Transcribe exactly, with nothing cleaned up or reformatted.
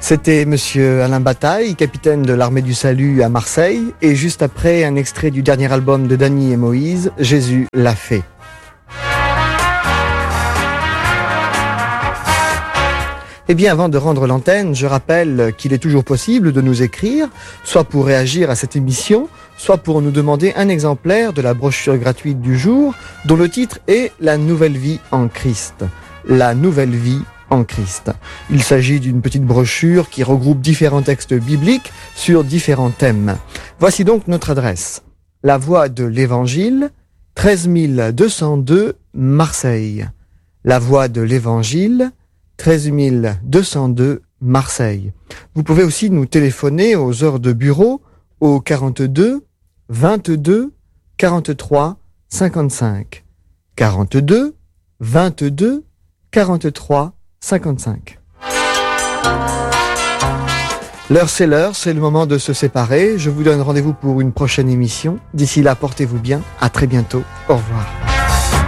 C'était monsieur Alain Bataille, capitaine de l'armée du salut à Marseille, et juste après, un extrait du dernier album de Dany et Moïse, Jésus l'a fait. Eh bien, avant de rendre l'antenne, je rappelle qu'il est toujours possible de nous écrire, soit pour réagir à cette émission, soit pour nous demander un exemplaire de la brochure gratuite du jour, dont le titre est « La nouvelle vie en Christ ». La nouvelle vie en Christ. Il s'agit d'une petite brochure qui regroupe différents textes bibliques sur différents thèmes. Voici donc notre adresse. La Voix de l'Évangile, treize mille deux cent deux, Marseille. La Voix de l'Évangile, treize mille deux cent deux, Marseille. Vous pouvez aussi nous téléphoner aux heures de bureau au quarante-deux, vingt-deux, quarante-trois, cinquante-cinq. quarante-deux, vingt-deux, quarante-trois, cinquante-cinq. L'heure c'est l'heure, c'est le moment de se séparer. Je vous donne rendez-vous pour une prochaine émission. D'ici là, portez-vous bien. À très bientôt. Au revoir.